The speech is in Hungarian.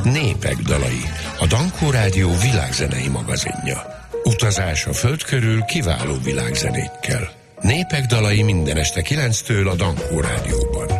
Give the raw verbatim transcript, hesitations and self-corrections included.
Népek dalai, a Dankó Rádió világzenei magazinja. Utazás a föld körül kiváló világzenékkel. Népek dalai minden este kilenctől a Dankó Rádióban.